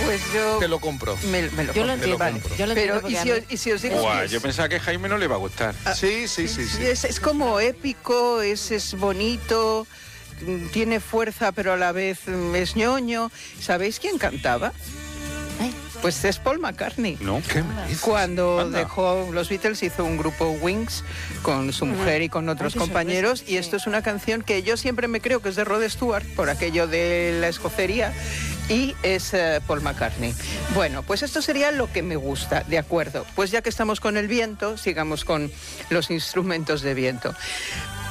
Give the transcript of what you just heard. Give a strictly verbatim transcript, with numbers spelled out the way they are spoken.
Pues yo... Te lo compro. Me, me lo Yo lo compro. entiendo, vale. yo lo Pero, entiendo ¿y porque si, a os, mí- y si os digo Guau, que yo es, pensaba que a Jaime no le iba a gustar. Sí, sí, sí, sí. es, es como épico, es, es bonito, mm, tiene fuerza, pero a la vez mm, es ñoño. ¿Sabéis quién cantaba? Ay, Pues es Paul McCartney. ¿No? ¿Qué me dices? Cuando Anda. dejó los Beatles hizo un grupo Wings con su mujer y con otros Ay, qué compañeros, sorpresa, y esto sí. es una canción que yo siempre me creo que es de Rod Stewart por aquello de la escocería, y es eh, Paul McCartney. Bueno, pues esto sería lo que me gusta, de acuerdo. Pues ya que estamos con el viento, sigamos con los instrumentos de viento.